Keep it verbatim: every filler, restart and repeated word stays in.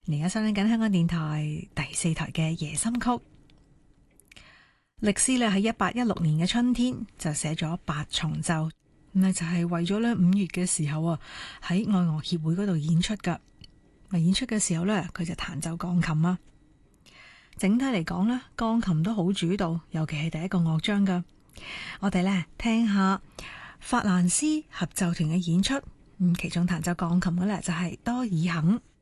而家收聽緊香港電台第四台嘅夜心曲。力斯咧喺一八一六年嘅春天就寫咗八重奏，咁就係為咗咧五月嘅時候啊喺愛樂協會嗰度演出噶。演出嘅時候咧，佢就彈奏鋼琴啊。整體嚟講咧，鋼琴都好主導，尤其係第一個樂章噶。我哋咧聽下法蘭斯合奏團嘅演出，咁其中彈奏鋼琴嘅咧就係多爾肯。